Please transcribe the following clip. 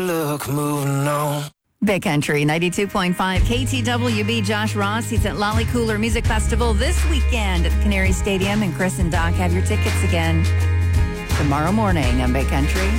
Look, moving on. Big Country 92.5 KTWB. Josh Ross, he's at Lolly Cooler Music Festival this weekend at the Canary Stadium. And Chris and Doc have your tickets again tomorrow morning on Big Country.